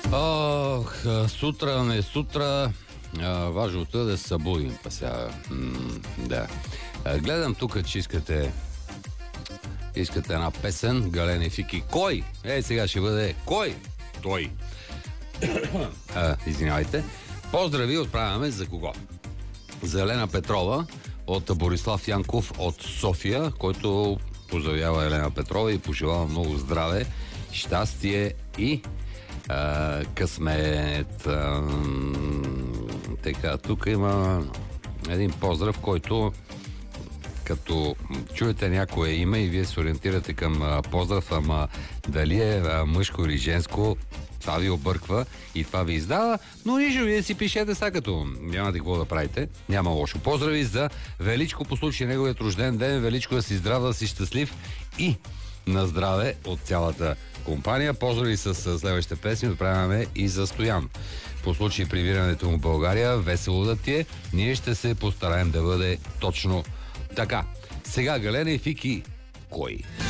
Ох, сутра, не сутра, важното е да се събудим. Па сега, да. Гледам тук, че искате една песен, Гален и Фики. Кой? Сега ще бъде Кой? Той. Извинявайте. Поздрави отправяме за кого? За Елена Петрова от Борислав Янков от София, който поздравява Елена Петрова и пожелава много здраве, щастие и късмет. Така, тук има един поздрав, който като чуете някое име и вие се ориентирате към поздрав, ама дали е мъжко или женско, това ви обърква и това ви издава, но нищо, вие си пишете сега, като нямате какво да правите, няма лошо. Поздрави за Величко по случай неговият рожден ден. Величко да си здрав, да си щастлив и на здраве от цялата компания. Поздрави с следващите песни отправяме и за Стоян. По случай прибирането му в България, весело да ти е, ние ще се постараем да бъде точно така. Сега Галена и Фики, Кой?